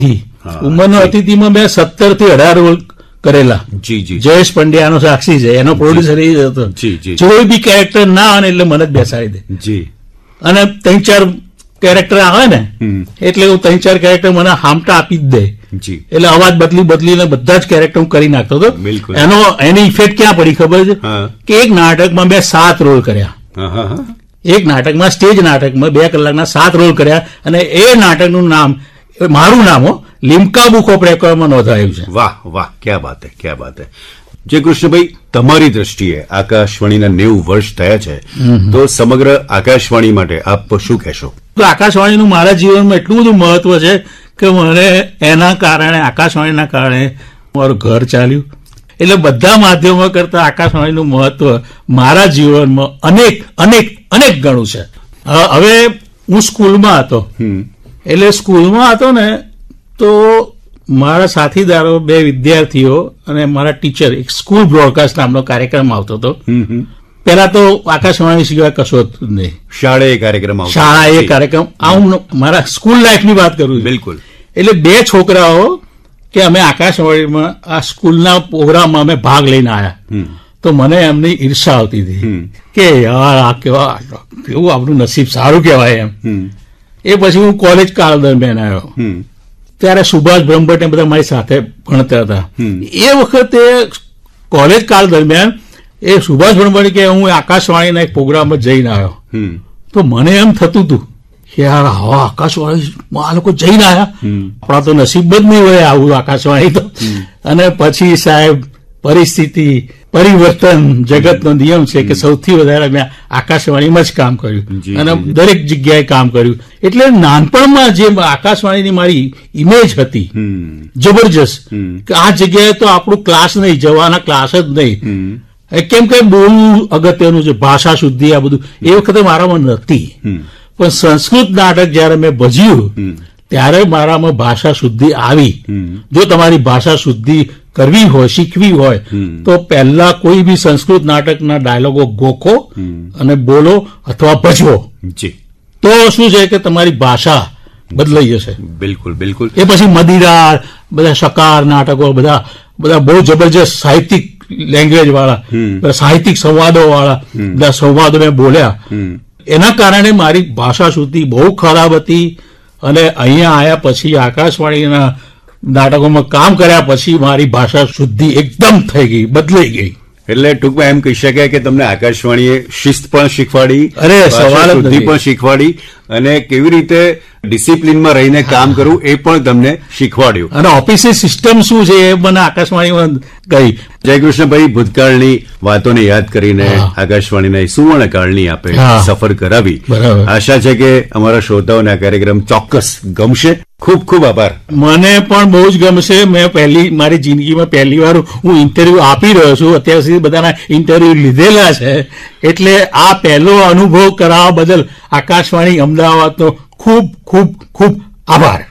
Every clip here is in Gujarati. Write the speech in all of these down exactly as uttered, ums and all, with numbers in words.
ઉંમરનો અતિથિમાં મેં સત્તર થી અઢાર રોલ કરેલા. જી જી. જયેશ પંડ્યાનો સાક્ષી છે, એનો પ્રોડ્યુસર એ જ હતો. જી જી. કોઈ બી કેરેક્ટર ના આવે એટલે મને જ બેસાડી દે. જી. અને ત્રણ ચાર કેરેક્ટર આવે ને એટલે હું ત્રણ ચાર કેરેક્ટર મને હામટા આપી જ દે. જી. એટલે અવાજ બદલી બદલીને બધા જ કેરેક્ટર હું કરી નાખતો હતો. બિલકુલ. એનો એની ઇફેક્ટ ક્યાં પડી ખબર છે કે એક નાટકમાં મેં સાત રોલ કર્યા. એક નાટકમાં, સ્ટેજ નાટકમાં બે કલાકના સાત રોલ કર્યા અને એ નાટકનું નામ, મારું નામ લિમ્કા બુક ઓફ રેકોર્ડમાં નોંધાયું છે. વાહ વાહ, ક્યાં બાત હે, ક્યાં બાત હે. જય કૃષ્ણભાઈ, તમારી દ્રષ્ટિએ આકાશવાણીના નેવું વર્ષ થયા છે, તો સમગ્ર આકાશવાણી માટે આપ શું કહેશો? તો આકાશવાણીનું મારા જીવનમાં એટલું બધું મહત્વ છે કે મને એના કારણે, આકાશવાણીના કારણે મારું ઘર ચાલ્યું. એટલે બધા માધ્યમો કરતા આકાશવાણીનું મહત્વ મારા જીવનમાં અનેક અનેક અનેક ગણું છે. હવે હું સ્કૂલમાં હતો, એટલે સ્કૂલમાં હતો ને તો મારા સાથીદારો બે વિદ્યાર્થીઓ અને મારા ટીચર, એક સ્કૂલ બ્રોડકાસ્ટ નામનો કાર્યક્રમ આવતો હતો. પેલા તો આકાશવાણી સિવાય કશો જ નહીં. શાળાએ કાર્યક્રમ આવતો. શાળાએ કાર્યક્રમ. આ હું મારા સ્કૂલ લાઈફની વાત કરું છું. બિલકુલ. એટલે બે છોકરાઓ કે અમે આકાશવાણીમાં આ સ્કૂલના પ્રોગ્રામમાં અમે ભાગ લઈને આવ્યા, તો મને એમની ઈર્ષા આવતી હતી કે યાર આ કેવા, કેવું આપણું નસીબ સારું કહેવાય એમ. એ પછી હું કોલેજ કાળ દરમિયાન આવ્યો, ત્યારે સુભાષ બ્રહ્મભટ્ટ બધા મારી સાથે ભણતા હતા. એ વખતે કોલેજ કાળ દરમિયાન એ સુભાષ બ્રહ્મભટ્ટ કે હું આકાશવાણીના એક પ્રોગ્રામમાં જઈને આવ્યો, તો મને એમ થતું હતું કે યાર આવા આકાશવાણીમાં આ લોકો જઈને આવ્યા, આપણા તો નસીબ જ નહીં હોય આવું આકાશવાણી તો. અને પછી સાહેબ પરિસ્થિતિ, પરિવર્તન જગતનો નિયમ છે કે સૌથી વધારે મેં આકાશવાણીમાં જ કામ કર્યું અને દરેક જગ્યાએ કામ કર્યું. એટલે નાનપણમાં જે આકાશવાણીની મારી ઇમેજ હતી જબરજસ્ત, કે આ જગ્યાએ તો આપણું ક્લાસ નહીં, જવાના ક્લાસ જ નહીં. કેમ કે બોલવું અગત્યનું છે, ભાષા શુદ્ધિ આ બધું એ વખતે મારામાં નથી. પણ સંસ્કૃત નાટક જયારે મેં ભજ્યું ત્યારે મારામાં ભાષા શુદ્ધિ આવી. જો તમારી ભાષા શુદ્ધિ કરવી હોય, શીખવી હોય, તો પહેલા કોઈ બી સંસ્કૃત નાટકના ડાયલોગો ગોખો અને બોલો અથવા ભજવો. તો શું છે કે તમારી ભાષા બદલાઈ જશે. બિલકુલ બિલકુલ. એ પછી મદિરા, બધા શકાર નાટકો, બધા બધા બહુ જબરજસ્ત સાહિત્યિક લેંગ્વેજ વાળા, સાહિત્યિક સંવાદો વાળા બધા સંવાદો મેં બોલ્યા. એના કારણે મારી ભાષા શુદ્ધિ બહુ ખરાબ હતી. અને અહીંયા આવ્યા પછી આકાશવાણીના નાટકોમાં કામ કર્યા પછી મારી ભાષા શુદ્ધિ એકદમ થઈ ગઈ, બદલાઈ ગઈ. એટલે ટૂંકમાં એમ કહી શકાય કે તમને આકાશવાણીએ શિસ્ત પણ શીખવાડી, અરે સવાલ શુદ્ધિ પણ શીખવાડી, અને કેવી રીતે ડિસિપ્લિનમાં રહીને કામ કરવું એ પણ તમને શીખવાડ્યું. અને ઓફિસની સિસ્ટમ શું છે એ મને આકાશવાણીમાં કહી. જયકૃષ્ણભાઈ, ભૂતકાળની વાતોને યાદ કરીને આકાશવાણીના સુવર્ણકાળની આપે સફર કરાવી. આશા છે કે અમારા શ્રોતાઓને આ કાર્યક્રમ ચોક્કસ ગમશે. ખૂબ ખૂબ આભાર. મને પણ બહુ જ ગમશે. મેં પહેલી મારી જિંદગીમાં પહેલી વાર હું ઇન્ટરવ્યુ આપી રહ્યો છું. અત્યાર સુધી બધાના ઇન્ટરવ્યુ લીધેલા છે, એટલે આ પહેલો અનુભવ કરાવવા બદલ આકાશવાણી અમદાવાદનો ખૂબ ખૂબ ખૂબ આભાર.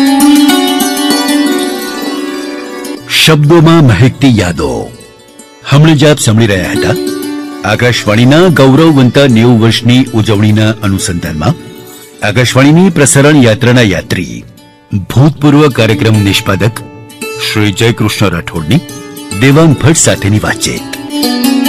શબ્દોમાં મહેકતી યાદો. હમણાં જ આપ સાંભળી રહ્યા હતા આકાશવાણીના ગૌરવવંતા નેવું વર્ષની ઉજવણીના અનુસંધાનમાં આકાશવાણીની પ્રસારણ યાત્રાના યાત્રી, ભૂતપૂર્વ કાર્યક્રમ નિષ્પાદક શ્રી જયકૃષ્ણ રાઠોડની દેવાંગ ભટ્ટ સાથેની વાતચીત.